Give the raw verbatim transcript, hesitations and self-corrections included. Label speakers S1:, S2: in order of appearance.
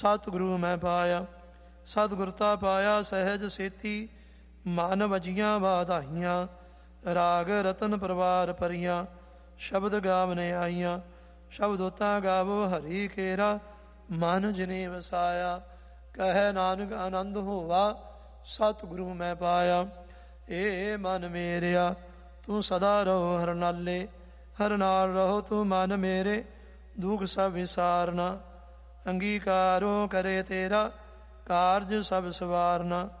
S1: ਸਤਿਗੁਰੂ ਮੈਂ ਪਾਇਆ। ਸਤਿਗੁਰਤਾ ਪਾਇਆ ਸਹਿਜ ਸੇਤੀ, ਮਨ ਵਜੀਆਂ ਵਾਧਾਈਆਂ। ਰਾਗ ਰਤਨ ਪਰਵਾਰ ਪਰੀਆਂ, ਸ਼ਬਦ ਗਾਵਨੇ ਆਈਆਂ। ਸ਼ਬਦੋਤਾ ਗਾਵੋ ਹਰੀ ਕੇਰਾ, ਮਨ ਜਿਨੇ ਵਸਾਇਆ। ਕਹਿ ਨਾਨਕ ਆਨੰਦ ਹੋਵਾ, ਸਤਿਗੁਰੂ ਮੈਂ ਪਾਇਆ। ਏ ਮਨ ਮੇਰਿਆ ਤੂੰ ਸਦਾ ਰਹੋ ਹਰ ਨਾਲੇ, ਹਰ ਨਾਲ ਰਹੋ ਤੂੰ ਮਨ ਮੇਰੇ। ਦੁੱਖ ਸਭ ਵਿਸਾਰਨਾ, ਅੰਗੀਕਾਰੋ ਕਰੇ ਤੇਰਾ, ਕਾਰਜ ਸਭ ਸਵਾਰਨਾ।